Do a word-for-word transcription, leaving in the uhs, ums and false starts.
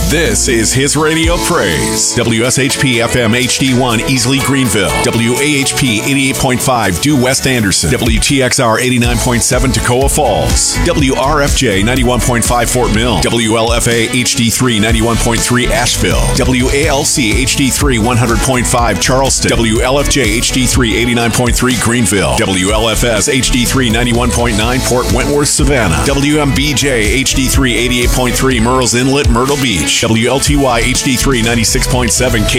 This is his radio praise. W S H P F M H D one Easley Greenville. W A H P eighty-eight point five Due West Anderson. W T X R eighty-nine point seven Toccoa Falls. W R F J ninety-one point five Fort Mill. W L F A H D three ninety-one point three Asheville. W A L C H D three one hundred point five Charleston. W L F J H D three eighty-nine point three Greenville. W L F S H D three ninety-one point nine Port Wentworth, Savannah. W M B J H D three eighty-eight point three Murrells Inlet, Myrtle Beach. W L T Y H D three ninety-six point seven